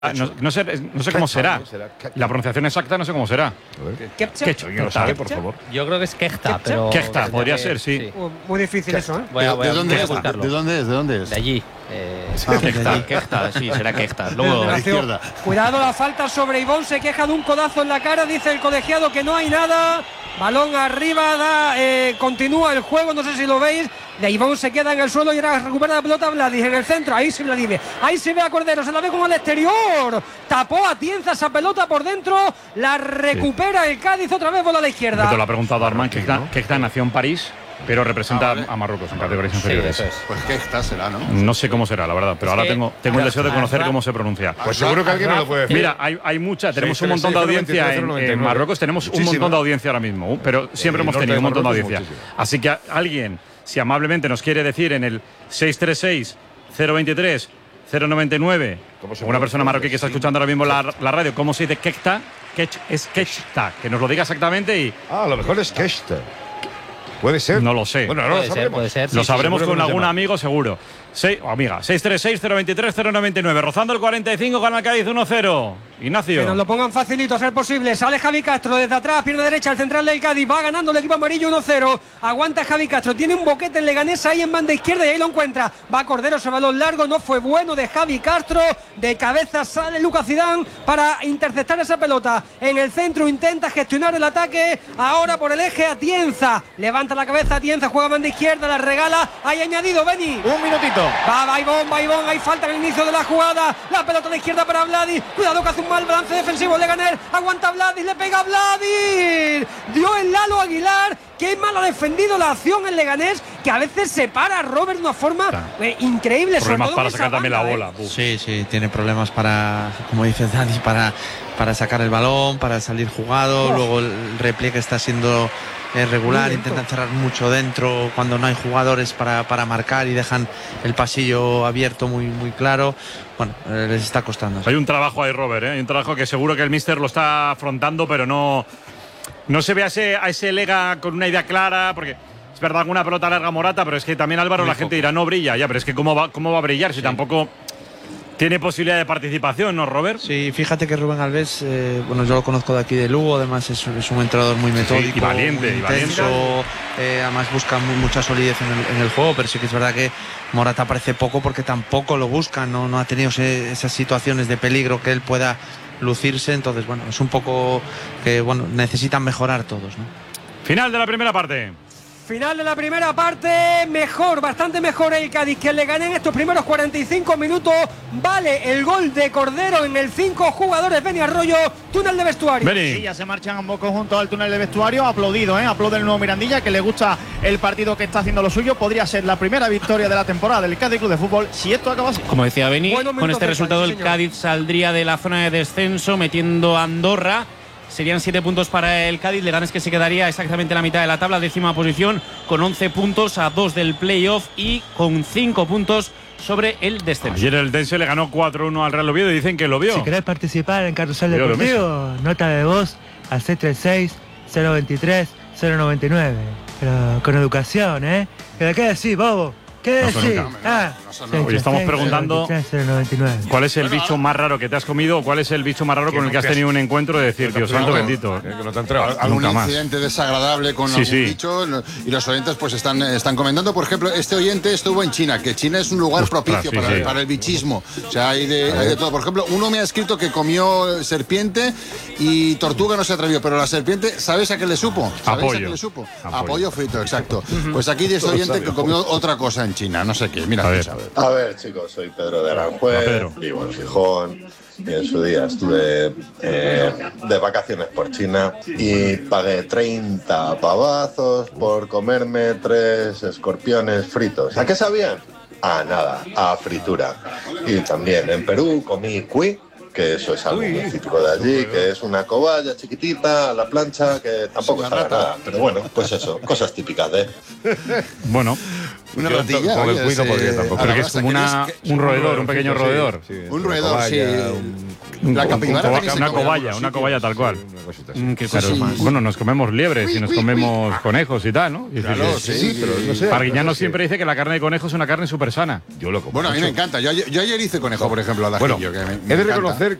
No sé cómo será. La pronunciación exacta no sé cómo será. Quechta, ¿Quién lo sabe, por favor? Yo creo que es Quechta, pero… Quechta, podría ser, sí. Muy difícil eso, ¿eh? Voy a buscarlo. ¿De dónde es? De allí. Quechta, sí, será Quechta. Luego, a la izquierda. Cuidado, la falta sobre Ivón, se queja de un codazo en la cara, dice el colegiado que no hay nada. Balón arriba, continúa el juego, no sé si lo veis. De Ivón se queda en el suelo y ahora recupera la pelota Vladis en el centro. Ahí se Vladimir. Ahí se ve a Cordero, se la ve como al exterior. Tapó a Tienza esa pelota por dentro. La recupera el Cádiz, otra vez bola a la izquierda. te lo ha preguntado Armand, Quechta nació en París, pero representa a Marruecos en categorías inferiores. Sí, eso es. Pues Quechta será, ¿no? No sé cómo será, la verdad, pero ahora tengo el deseo de conocer cómo se pronuncia. Pues seguro que alguien me lo puede decir. Mira, hay mucha, tenemos un montón de audiencia en Marruecos, tenemos un montón de audiencia ahora mismo, pero siempre hemos tenido un montón de audiencia. Así que alguien, si amablemente nos quiere decir en el 636-023-099, una persona marroquí que está escuchando ahora mismo la radio, ¿cómo se dice Quechta? Es Quechta, que nos lo diga exactamente y… A lo mejor es Quechta. Puede ser. No lo sé. Bueno, no lo sabremos. Puede ser. Lo sabremos con algún llama. amigo seguro. Amiga, 636-023-099. Rozando el 45, gana el Cádiz 1-0. Ignacio. Que nos lo pongan facilito, a ser posible. Sale Javi Castro desde atrás, pierna derecha, el central del Cádiz. Va ganando el equipo amarillo 1-0. Aguanta Javi Castro. Tiene un boquete en Leganés ahí en banda izquierda y ahí lo encuentra. Va Cordero, ese balón largo. No fue bueno de Javi Castro. De cabeza sale Lucas Zidane para interceptar esa pelota. En el centro intenta gestionar el ataque. Ahora por el eje Atienza. Levanta la cabeza Atienza, juega banda izquierda, la regala. Hay añadido, Beni. Un minutito. Va Ivón. Hay falta en el inicio de la jugada. La pelota a la izquierda para Vladis. Cuidado que hace un mal balance defensivo. Leganés. Aguanta Vladis. Le pega a Vladis. Dio el Lalo Aguilar. Qué mal ha defendido la acción en Leganés. Que a veces se para a Robert de una forma increíble. Problemas para sacar también la bola. Sí, tiene problemas para, como dices Dani, para sacar el balón, para salir jugado. Luego el repliegue está siendo regular, intentan cerrar mucho dentro cuando no hay jugadores para marcar y dejan el pasillo abierto muy claro. Bueno, les está costando. Hay un trabajo ahí, Robert, hay un trabajo que seguro que el míster lo está afrontando, pero no se ve a ese Lega con una idea clara, porque es verdad, una pelota larga Morata, pero es que también Álvaro, la gente dirá, no brilla, ya, pero es que ¿cómo va a brillar si tampoco tiene posibilidad de participación, ¿no, Robert? Sí, fíjate que Rubén Alves, bueno, yo lo conozco de aquí de Lugo, además es un entrenador muy metódico, y valiente, intenso, además busca mucha solidez en el juego, pero sí que es verdad que Morata aparece poco porque tampoco lo busca, no ha tenido esas situaciones de peligro que él pueda lucirse, entonces bueno, es un poco que bueno, necesitan mejorar todos, ¿no? Final de la primera parte. Final de la primera parte, bastante mejor el Cádiz que le gané en estos primeros 45 minutos. Vale el gol de Cordero en el 5 jugadores. Beni Arroyo, túnel de vestuario. Sí, ya se marchan ambos conjuntos al túnel de vestuario. Aplaudido, aplaude el nuevo Mirandilla, que le gusta el partido que está haciendo lo suyo. Podría ser la primera victoria de la temporada del Cádiz Club de Fútbol si esto acaba así. Como decía Beni, con este resultado el Cádiz saldría de la zona de descenso metiendo a Andorra. Serían 7 puntos para el Cádiz. Leganés que se quedaría exactamente en la mitad de la tabla, 10ª posición, con 11 puntos a 2 del playoff y con 5 puntos sobre el descenso. Ayer el Dense le ganó 4-1 al Real Oviedo y dicen que lo vio. Si querés participar en Carrusel Deportivo, nota de voz al 636-023-099. Pero con educación, ¿eh? ¿Qué decís, bobo? ¿Qué decís? Hoy estamos preguntando 099. ¿cuál es el bicho más raro que te has comido o cuál es el bicho más raro con el que has tenido un encuentro de decir, Dios santo bendito? Algún incidente desagradable con algún bicho y los oyentes pues están comentando. Por ejemplo, este oyente estuvo en China, que China es un lugar propicio para el bichismo. O sea, hay de todo. Por ejemplo, uno me ha escrito que comió serpiente y tortuga no se atrevió, pero la serpiente, ¿sabes a qué le supo? ¿Sabes a qué le supo? Apoyo frito, exacto. Pues aquí de este oyente que comió otra cosa en China, no sé qué. Mira, a ver, chicos, soy Pedro de Aranjuez, vivo en Gijón y en su día estuve de vacaciones por China y pagué 30 pavazos por comerme 3 escorpiones fritos. ¿A qué sabían? A nada, a fritura. Y también en Perú comí cuy, que eso es algo muy típico de allí, que es una cobaya chiquitita a la plancha, que tampoco sabe nada, pero bueno, pues eso, cosas típicas de… Bueno, una ratilla. Con el cuy no podría tampoco. Pero que es como un roedor, un pequeño roedor. Un roedor, sí. La capibara una cobaya tal cual. ¿Qué cosas más? Bueno, nos comemos liebres y nos comemos conejos y tal, ¿no? Y Claro, sí, pero no sé. Arguiñano siempre dice que la carne de conejo es una carne súper sana. Yo lo como. Bueno, a mí me encanta. Yo ayer hice conejo, por ejemplo, al ajillo. Bueno, he de reconocer